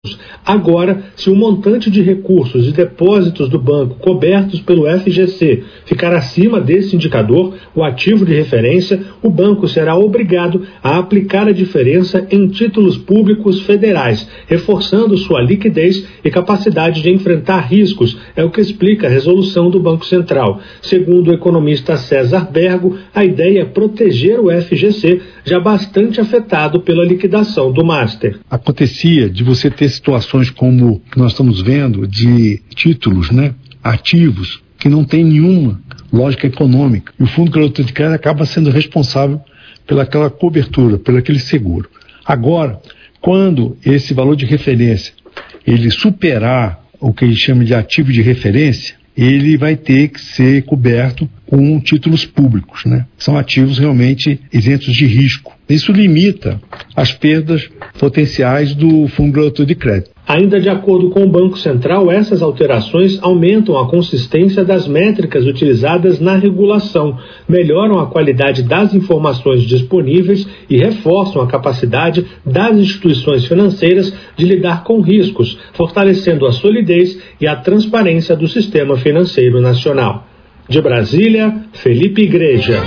Agora, se o montante de recursos e depósitos do banco cobertos pelo FGC ficar acima desse indicador, o ativo de referência, o banco será obrigado a aplicar a diferença em títulos públicos federais, reforçando sua liquidez e capacidade de enfrentar riscos, é o que explica a resolução do Banco Central. Segundo o economista César Bergo, a ideia é proteger o FGC, já bastante afetado pela liquidação do Master. Acontecia de você ter situações como nós estamos vendo, de títulos, ativos, que não tem nenhuma lógica econômica. E o Fundo Garantidor de Crédito acaba sendo responsável pelaquela cobertura, pelaquele seguro. Agora, quando esse valor de referência ele superar o que a gente chama de ativo de referência, ele vai ter que ser coberto com títulos públicos, São ativos realmente isentos de risco. Isso limita as perdas potenciais do Fundo Garantidor de Crédito. Ainda de acordo com o Banco Central, essas alterações aumentam a consistência das métricas utilizadas na regulação, melhoram a qualidade das informações disponíveis e reforçam a capacidade das instituições financeiras de lidar com riscos, fortalecendo a solidez e a transparência do sistema financeiro nacional. De Brasília, Felipe Igreja.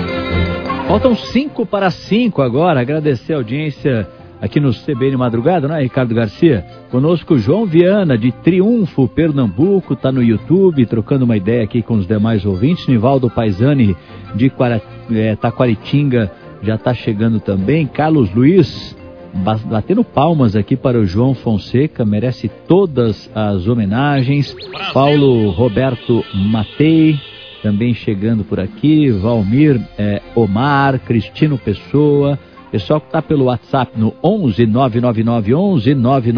Faltam 5:05 agora. Agradecer a audiência aqui no CBN Madrugada, não é, Ricardo Garcia? Conosco João Viana, de Triunfo, Pernambuco, está no YouTube, trocando uma ideia aqui com os demais ouvintes. Nivaldo Paisani, de Taquaritinga, já está chegando também. Carlos Luiz, batendo palmas aqui para o João Fonseca, merece todas as homenagens. Paulo Roberto Matei, também chegando por aqui. Valmir Omar, Cristino Pessoa. Pessoal que está pelo WhatsApp no 11 999 11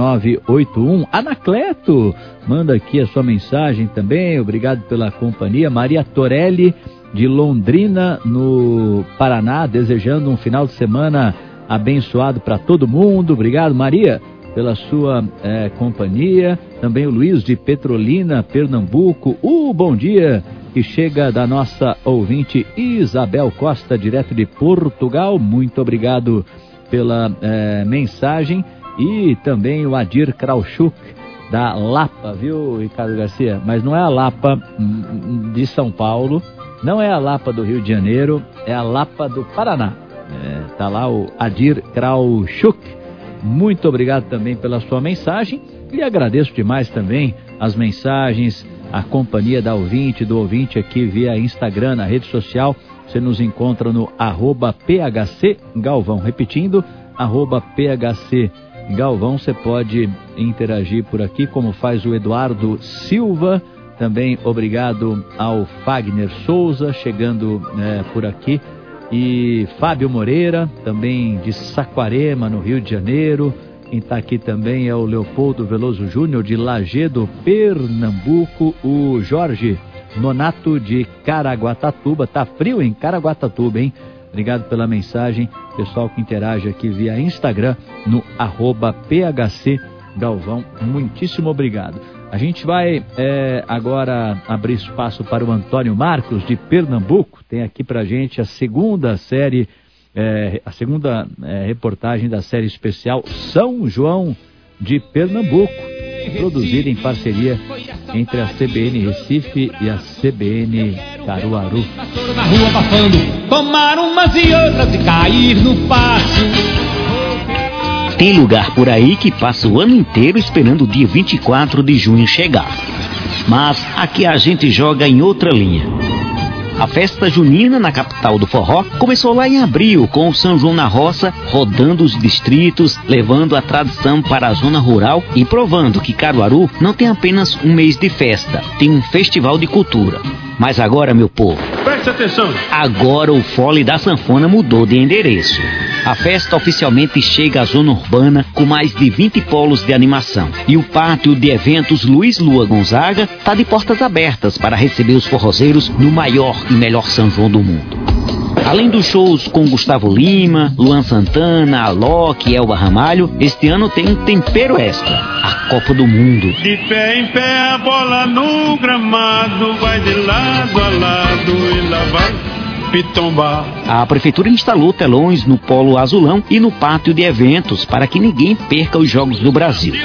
9981. Anacleto, manda aqui a sua mensagem também. Obrigado pela companhia. Maria Torelli, de Londrina, no Paraná, desejando um final de semana abençoado para todo mundo. Obrigado, Maria, pela sua companhia. Também o Luiz, de Petrolina, Pernambuco. Bom dia, que chega da nossa ouvinte Isabel Costa, direto de Portugal. Muito obrigado pela mensagem. E também o Adir Krauchuk, da Lapa, viu, Ricardo Garcia? Mas não é a Lapa de São Paulo, não é a Lapa do Rio de Janeiro, é a Lapa do Paraná. Tá lá o Adir Krauchuk. Muito obrigado também pela sua mensagem. E agradeço demais também as mensagens, a companhia do ouvinte aqui via Instagram, na rede social. Você nos encontra no @PHC Galvão. Repetindo, @PHC Galvão. Você pode interagir por aqui, como faz o Eduardo Silva. Também obrigado ao Fagner Souza, chegando por aqui. E Fábio Moreira, também de Saquarema, no Rio de Janeiro. Quem está aqui também é o Leopoldo Veloso Júnior, de Lagedo, Pernambuco. O Jorge Nonato, de Caraguatatuba. Tá frio em Caraguatatuba, hein? Obrigado pela mensagem. Pessoal que interage aqui via Instagram, no @PHC Galvão. Muitíssimo obrigado. A gente vai agora abrir espaço para o Antônio Marcos, de Pernambuco. Tem aqui pra gente a segunda série, reportagem da série especial São João de Pernambuco, produzida em parceria entre a CBN Recife e a CBN Caruaru. Na rua abafando, tomar umas e outras e cair no passo. Tem lugar por aí que passa o ano inteiro esperando o dia 24 de junho chegar. Mas aqui a gente joga em outra linha. A festa junina na capital do forró começou lá em abril, com o São João na Roça, rodando os distritos, levando a tradição para a zona rural e provando que Caruaru não tem apenas um mês de festa, tem um festival de cultura. Mas agora, meu povo, preste atenção. Agora o fole da sanfona mudou de endereço. A festa oficialmente chega à zona urbana com mais de 20 polos de animação. E o pátio de eventos Luiz Lua Gonzaga está de portas abertas para receber os forrozeiros no maior e melhor São João do mundo. Além dos shows com Gustavo Lima, Luan Santana, Alok e Elba Ramalho, este ano tem um tempero extra, a Copa do Mundo. De pé em pé a bola no gramado, vai de lado a lado e lá vai pitombar. A prefeitura instalou telões no Polo Azulão e no pátio de eventos para que ninguém perca os Jogos do Brasil.